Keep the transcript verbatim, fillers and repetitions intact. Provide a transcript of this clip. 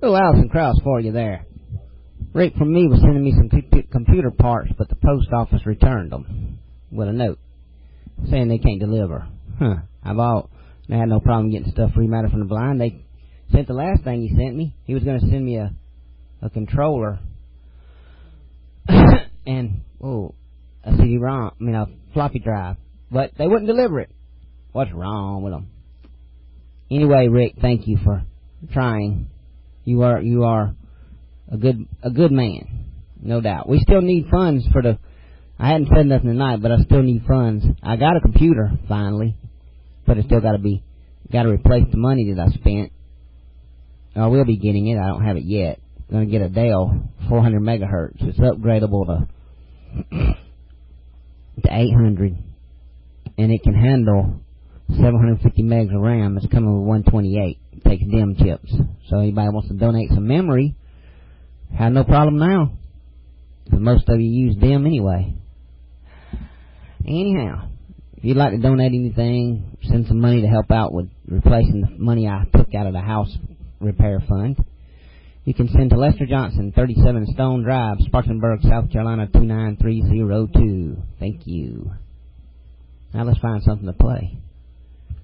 Oh, Alison Krauss for you there. Rick from me was sending me some p- computer parts, but the post office returned them with a note saying they can't deliver. Huh. I've all I had no problem getting stuff rematter from the blind. They sent the last thing he sent me. He was going to send me a a controller and oh a C D-ROM, I mean a floppy drive, but they wouldn't deliver it. What's wrong with them? Anyway, Rick, thank you for trying. You are you are a good a good man, no doubt. We still need funds for the. I hadn't said nothing tonight, but I still need funds. I got a computer finally, but it still got to be got to replace the money that I spent. I will be getting it. I don't have it yet. I'm going to get a Dell four hundred megahertz. It's upgradable to to eight hundred, and it can handle seven hundred fifty megs of RAM. It's coming with one twenty-eight. It takes D I M chips. So anybody wants to donate some memory, have no problem now. Because most of you use D I M anyway. Anyhow, if you'd like to donate anything, send some money to help out with replacing the money I took out of the house repair fund, you can send to Lester Johnson, thirty-seven Stone Drive, Spartanburg, South Carolina, two nine three zero two. Thank you. Now let's find something to play.